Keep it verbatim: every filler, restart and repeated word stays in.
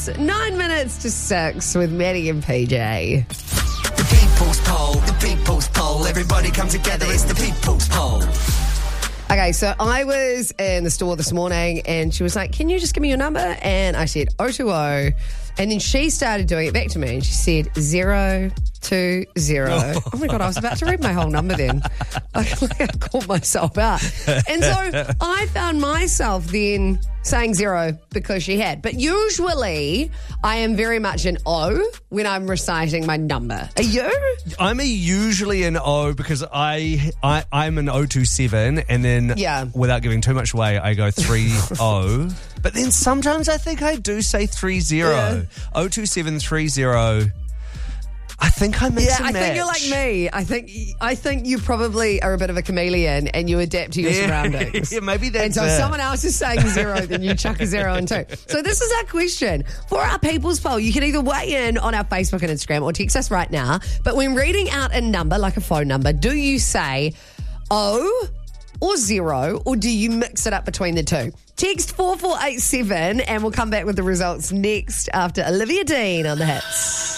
It's nine minutes to six with Maddie and P J. The People's Poll, the People's Poll. Everybody come together, it's the People's Poll. Okay, so I was in the store this morning and she was like, can you just give me your number? And I said oh two oh. And then she started doing it back to me and she said zero two zero. Oh my God, I was about to read my whole number then. I, like, I called myself out. And so I found myself then saying zero because she had. But usually I am very much an O when I'm reciting my number. Are you? I'm a usually an O because I, I, I'm an oh two seven and then Yeah. without giving too much away, I go three oh. But then sometimes I think I do say three zero. Yeah. oh two seven three zero. I think I mix Yeah, and I match. think you're like me. I think I think you probably are a bit of a chameleon and you adapt to your Yeah. surroundings. Yeah, maybe that's And so it. if someone else is saying zero, then you chuck a zero in too. So this is our question. For our People's Poll, you can either weigh in on our Facebook and Instagram or text us right now. But when reading out a number, like a phone number, do you say O or zero, or do you mix it up between the two? Text four four eight seven and we'll come back with the results next after Olivia Dean on the hits.